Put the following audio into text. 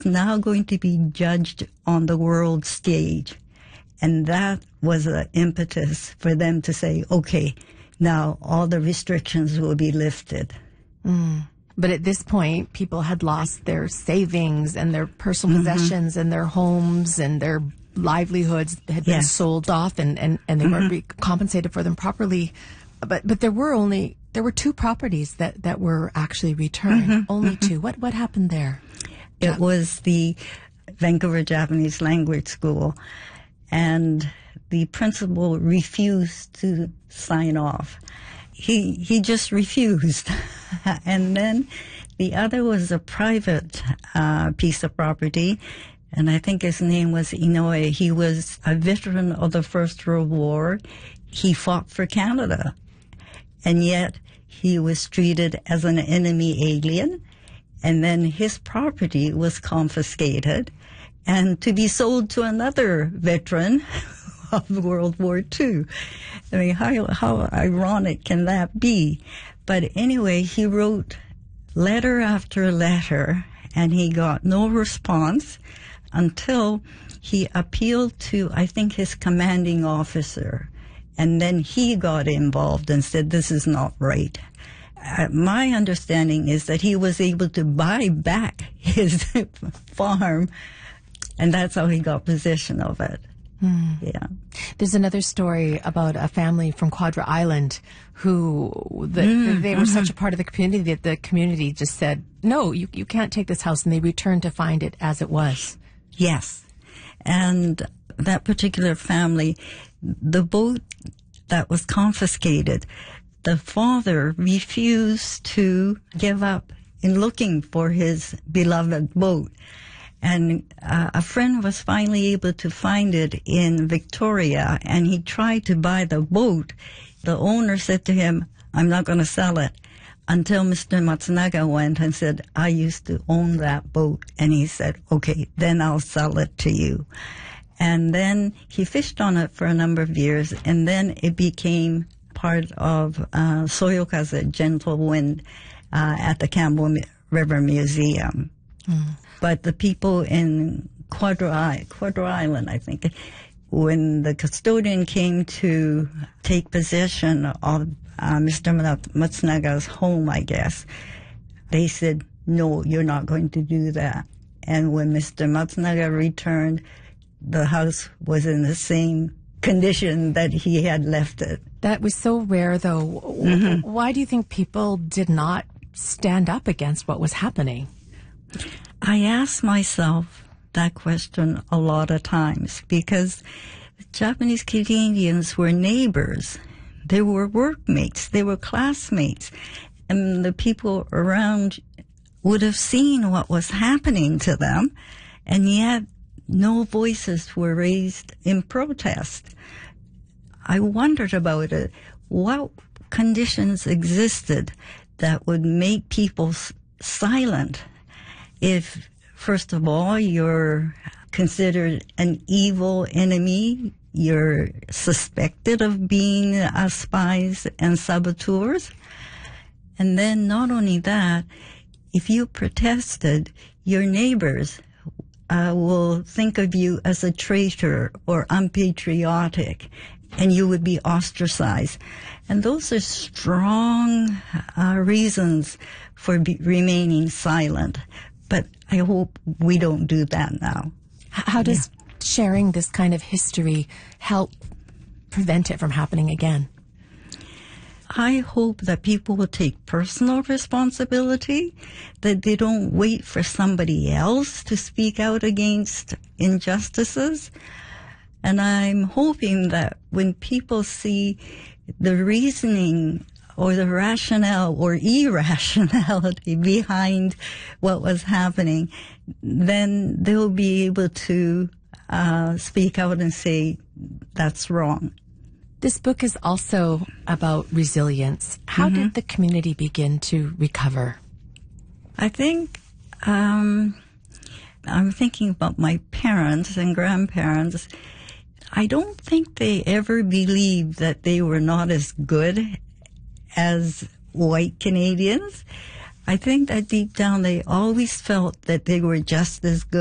now going to be judged on the world stage. And that was the impetus for them to say, okay, now all the restrictions will be lifted. But at this point, people had lost their savings and their personal possessions and their homes and their livelihoods had been sold off and they weren't compensated for them properly. But there were two properties that were actually returned. Only two. What happened there? It was the Vancouver Japanese Language School, and the principal refused to sign off. He just refused. And then the other was a private piece of property, and I think his name was Inoue. He was a veteran of the First World War. He fought for Canada, and yet he was treated as an enemy alien, and then his property was confiscated and to be sold to another veteran of World War II. I mean, how ironic can that be? But anyway, he wrote letter after letter, and he got no response until he appealed to, I think, his commanding officer. And then he got involved and said, this is not right. My understanding is that he was able to buy back his farm, and that's how he got possession of it. Yeah. There's another story about a family from Quadra Island who they were such a part of the community that the community just said, no, you can't take this house, and they returned to find it as it was. Yes. And that particular family, the boat that was confiscated, the father refused to give up in looking for his beloved boat. And a friend was finally able to find it in Victoria, and he tried to buy the boat. The owner said to him, I'm not going to sell it, until Mr. Matsunaga went and said, I used to own that boat. And he said, okay, then I'll sell it to you. And then he fished on it for a number of years, and then it became part of Soyokaze, Gentle Wind, at the Campbell River Museum. But the people in Quadra Island, I think, when the custodian came to take possession of Mr. Matsunaga's home, I guess, they said, no, you're not going to do that. And when Mr. Matsunaga returned, the house was in the same condition that he had left it. That was so rare, though. Why do you think people did not stand up against what was happening? I ask myself that question a lot of times because Japanese Canadians were neighbors. They were workmates. They were classmates. And the people around would have seen what was happening to them, and yet no voices were raised in protest. I wondered about it. What conditions existed that would make people silent? If, first of all, you're considered an evil enemy, you're suspected of being spies and saboteurs, and then not only that, if you protested, your neighbors will think of you as a traitor or unpatriotic, and you would be ostracized. And those are strong reasons for remaining silent. But I hope we don't do that now. How does sharing this kind of history help prevent it from happening again? I hope that people will take personal responsibility, that they don't wait for somebody else to speak out against injustices. And I'm hoping that when people see the reasoning or the rationale or irrationality behind what was happening, then they'll be able to speak out and say, that's wrong. This book is also about resilience. How did the community begin to recover? I think I'm thinking about my parents and grandparents. I don't think they ever believed that they were not as good as white Canadians. I think that deep down they always felt that they were just as good